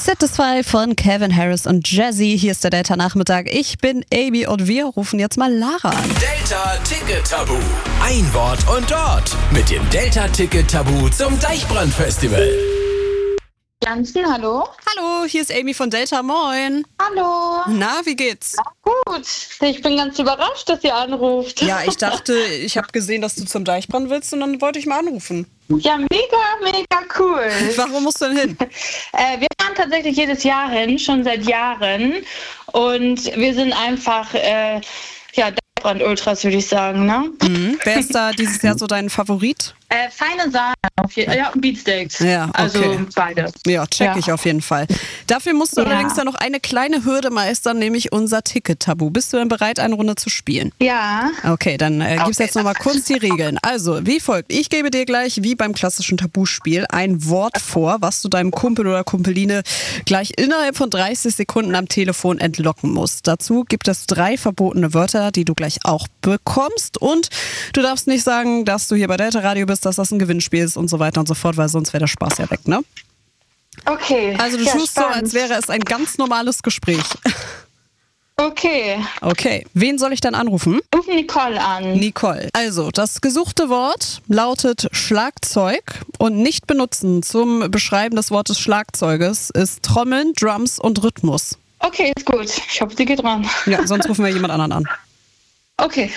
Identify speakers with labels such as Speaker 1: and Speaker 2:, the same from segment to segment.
Speaker 1: Satisfy von Calvin Harris und Jazzy. Hier ist der Delta-Nachmittag. Ich bin Amy und wir rufen jetzt mal Lara an.
Speaker 2: Delta-Ticket-Tabu. Ein Wort und dort. Mit dem Delta-Ticket-Tabu zum Deichbrand-Festival.
Speaker 3: Jansen, hallo.
Speaker 1: Hallo, hier ist Amy von Delta. Moin.
Speaker 3: Hallo.
Speaker 1: Na, wie geht's?
Speaker 3: Gut. Ich bin ganz überrascht, dass ihr anruft.
Speaker 1: Ja, ich dachte, ich habe gesehen, dass du zum Deichbrand willst und dann wollte ich mal anrufen.
Speaker 3: Ja, mega cool.
Speaker 1: Warum musst du denn hin?
Speaker 3: Wir fahren tatsächlich jedes Jahr hin, schon seit Jahren. Und wir sind einfach, Deichbrand-Ultras, würde ich sagen, ne?
Speaker 1: Mhm. Wer ist da dieses Jahr so dein Favorit?
Speaker 3: Feine Sahne. Ja, Beatsteaks.
Speaker 1: Ja, okay.
Speaker 3: Also beide.
Speaker 1: Ja, check ich auf jeden Fall. Dafür musst du allerdings dann noch eine kleine Hürde meistern, nämlich unser Ticket-Tabu. Bist du denn bereit, eine Runde zu spielen?
Speaker 3: Ja.
Speaker 1: Okay, dann gibt's jetzt nochmal kurz die Regeln. Also, wie folgt. Ich gebe dir gleich, wie beim klassischen Tabuspiel, ein Wort vor, was du deinem Kumpel oder Kumpeline gleich innerhalb von 30 Sekunden am Telefon entlocken musst. Dazu gibt es 3 verbotene Wörter, die du gleich auch bekommst. Und du darfst nicht sagen, dass du hier bei Delta Radio bist, dass das ein Gewinnspiel ist und so weiter und so fort, weil sonst wäre der Spaß ja weg, ne?
Speaker 3: Okay.
Speaker 1: Also du tust so, als wäre es ein ganz normales Gespräch.
Speaker 3: Okay.
Speaker 1: Okay, wen soll ich dann anrufen?
Speaker 3: Ruf Nicole an.
Speaker 1: Nicole. Also, das gesuchte Wort lautet Schlagzeug und nicht benutzen zum Beschreiben des Wortes Schlagzeuges ist Trommeln, Drums und Rhythmus.
Speaker 3: Okay, ist gut. Ich hoffe, sie geht ran.
Speaker 1: Ja, sonst rufen wir jemand anderen an.
Speaker 3: Okay.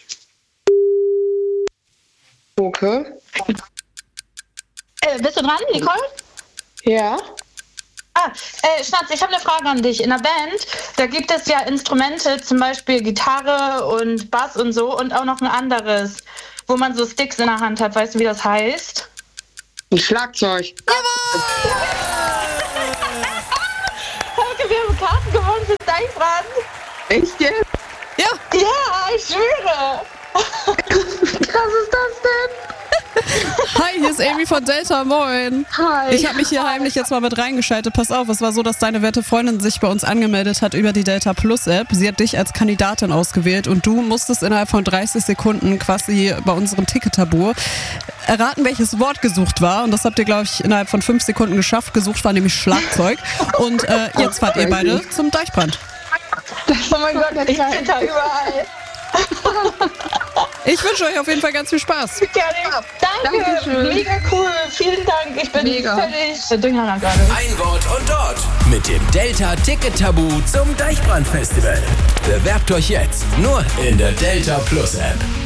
Speaker 4: Okay.
Speaker 3: Bist du dran, Nicole?
Speaker 4: Ja.
Speaker 3: Schnatz, ich habe eine Frage an dich. In der Band, da gibt es ja Instrumente, zum Beispiel Gitarre und Bass und so und auch noch ein anderes, wo man so Sticks in der Hand hat. Weißt du, wie das heißt?
Speaker 4: Ein Schlagzeug.
Speaker 3: Okay, wir haben Karten gewonnen für Deichbrand.
Speaker 4: Echt jetzt?
Speaker 1: Ja.
Speaker 3: Ja, ich schwöre. Wie krass ist das denn?
Speaker 1: Hi, hier ist Amy von Delta, moin.
Speaker 3: Hi.
Speaker 1: Ich habe mich hier heimlich jetzt mal mit reingeschaltet. Pass auf, es war so, dass deine werte Freundin sich bei uns angemeldet hat über die Delta Plus App. Sie hat dich als Kandidatin ausgewählt und du musstest innerhalb von 30 Sekunden quasi bei unserem Ticket-Tabu erraten, welches Wort gesucht war. Und das habt ihr, glaube ich, innerhalb von 5 Sekunden geschafft. Gesucht war nämlich Schlagzeug. Und jetzt fahrt ihr beide zum Deichbrand.
Speaker 3: Oh mein Gott, ich bin da überall.
Speaker 1: Ich wünsche euch auf jeden Fall ganz viel Spaß.
Speaker 3: Danke,
Speaker 4: Dankeschön.
Speaker 3: mega cool, vielen Dank. Ich bin völlig durcheinander gerade.
Speaker 2: Ein Wort und dort. Mit dem Delta-Ticket-Tabu zum Deichbrand-Festival. Bewerbt euch jetzt nur in der Delta Plus App.